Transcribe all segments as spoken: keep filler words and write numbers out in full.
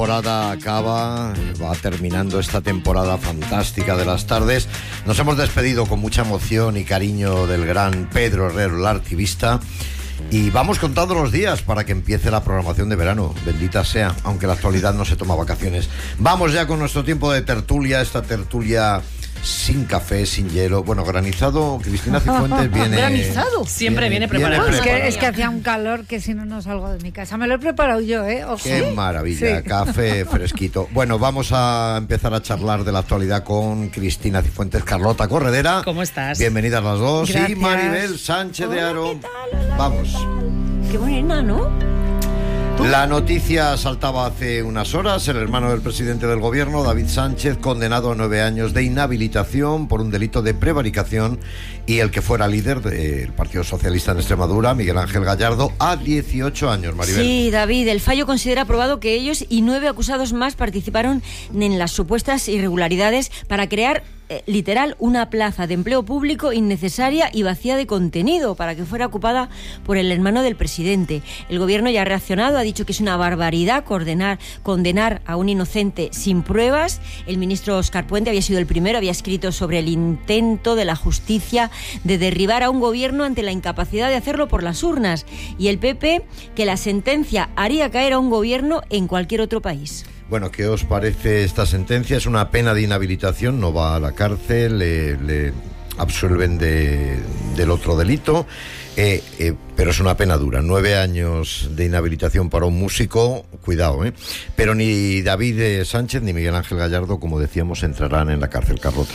Temporada acaba, va terminando esta temporada fantástica de las tardes. Nos hemos despedido con mucha emoción y cariño del gran Pedro Herrero, el artivista, y vamos contando los días para que empiece la programación de verano, bendita sea, aunque la actualidad no se toma vacaciones. Vamos ya con nuestro tiempo de tertulia, esta tertulia sin café, sin hielo, bueno, granizado. Cristina Cifuentes viene... ¿Granizado? Siempre viene, viene preparado. Viene preparado. Es, que, es que hacía un calor que si no, no salgo de mi casa. Me lo he preparado yo, ¿eh? Ojo. Qué ¿Sí? maravilla, sí. Café fresquito. Bueno, vamos a empezar a charlar de la actualidad con Cristina Cifuentes, Carlota Corredera. ¿Cómo estás? Bienvenidas las dos. Gracias. Y Maribel Sánchez Hola, de Aro. ¿Qué tal? Hola, vamos. ¿qué tal? Qué buena, ¿no? La noticia saltaba hace unas horas. El hermano del presidente del gobierno, David Sánchez, condenado a nueve años de inhabilitación por un delito de prevaricación, y el que fuera líder del Partido Socialista en Extremadura, Miguel Ángel Gallardo, a dieciocho años. Maribel. Sí, David, el fallo considera probado que ellos y nueve acusados más participaron en las supuestas irregularidades para crear eh, literal una plaza de empleo público innecesaria y vacía de contenido para que fuera ocupada por el hermano del presidente. El gobierno ya ha reaccionado, ha dicho que es una barbaridad condenar, condenar a un inocente sin pruebas. El ministro Óscar Puente había sido el primero, había escrito sobre el intento de la justicia de derribar a un gobierno ante la incapacidad de hacerlo por las urnas, y el P P que la sentencia haría caer a un gobierno en cualquier otro país. Bueno, ¿qué os parece esta sentencia? Es una pena de inhabilitación, no va a la cárcel, le, le absuelven de, del otro delito, eh, eh, pero es una pena dura. Nueve años de inhabilitación para un músico, cuidado, ¿eh? Pero ni David Sánchez ni Miguel Ángel Gallardo, como decíamos, entrarán en la cárcel, Carlota.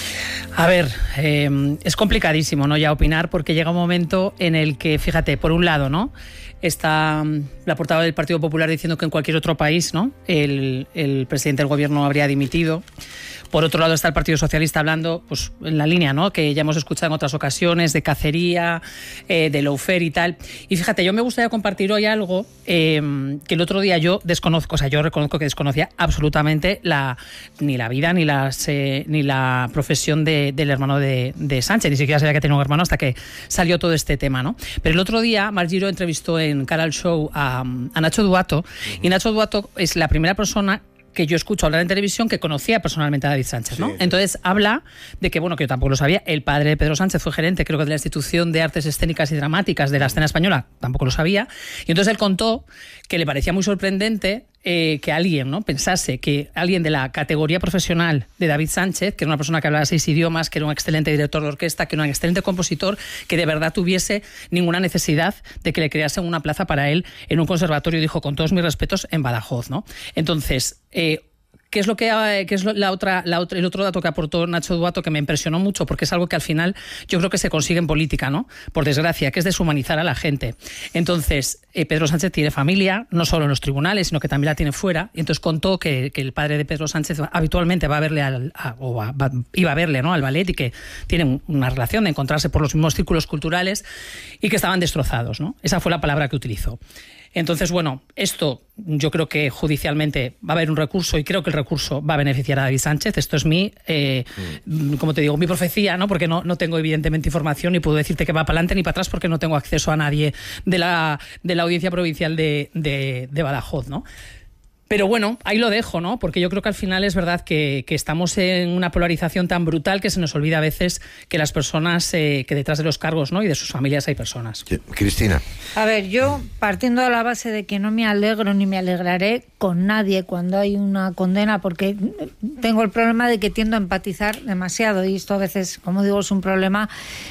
A ver, eh, es complicadísimo, ¿no?, ya opinar, porque llega un momento en el que, fíjate, por un lado, ¿no?, está la portavoz del Partido Popular diciendo que en cualquier otro país, ¿no?, el, el presidente del gobierno habría dimitido. Por otro lado está el Partido Socialista hablando, pues, en la línea, ¿no?, que ya hemos escuchado en otras ocasiones, de cacería, eh, de lawfare y tal. Y fíjate, yo me gustaría compartir hoy algo eh, que el otro día yo desconozco, o sea, yo reconozco que desconocía absolutamente la, ni la vida ni, las, eh, ni la profesión de, del hermano de, de Sánchez. Ni siquiera sabía que tenía un hermano hasta que salió todo este tema, ¿no? Pero el otro día Marc Giró entrevistó en Cara al Show a, a Nacho Duato, y Nacho Duato es la primera persona que yo escucho hablar en televisión que conocía personalmente a David Sánchez, ¿no? Sí, sí. Entonces habla de que, bueno, que yo tampoco lo sabía, el padre de Pedro Sánchez fue gerente, creo que de la Institución de Artes Escénicas y Dramáticas de la Escena Española, tampoco lo sabía, y entonces él contó que le parecía muy sorprendente eh, que alguien, ¿no?, pensase que alguien de la categoría profesional de David Sánchez, que era una persona que hablaba seis idiomas, que era un excelente director de orquesta, que era un excelente compositor, que de verdad tuviese ninguna necesidad de que le creasen una plaza para él en un conservatorio, dijo, con todos mis respetos, en Badajoz, ¿no? Entonces, eh, ¿qué es lo que qué es la otra, la otra, el otro dato que aportó Nacho Duato que me impresionó mucho, porque es algo que al final yo creo que se consigue en política, ¿no?, por desgracia, que es deshumanizar a la gente? Entonces, eh, Pedro Sánchez tiene familia, no solo en los tribunales, sino que también la tiene fuera, y entonces contó que, que el padre de Pedro Sánchez habitualmente va a verle al, a, o a, va, iba a verle, ¿no?, al ballet, y que tienen una relación de encontrarse por los mismos círculos culturales, y que estaban destrozados, ¿no? Esa fue la palabra que utilizó. Entonces, bueno, esto yo creo que judicialmente va a haber un recurso, y creo que el recurso va a beneficiar a David Sánchez. Esto es mi, eh, mm. como te digo, mi profecía, ¿no?, porque no, no tengo evidentemente información, ni puedo decirte que va para adelante ni para atrás, porque no tengo acceso a nadie de la, de la Audiencia Provincial de, de, de Badajoz, ¿no? Pero bueno, ahí lo dejo, ¿no? Porque yo creo que al final es verdad que, que estamos en una polarización tan brutal que se nos olvida a veces que las personas, eh, que detrás de los cargos, ¿no?, y de sus familias hay personas. Sí. Cristina. A ver, yo partiendo de la base de que no me alegro ni me alegraré con nadie cuando hay una condena, porque tengo el problema de que tiendo a empatizar demasiado, y esto a veces, como digo, es un problema,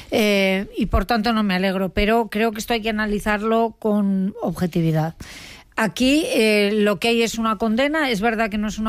eh, y por tanto no me alegro, pero creo que esto hay que analizarlo con objetividad. Aquí eh, lo que hay es una condena, es verdad que no es una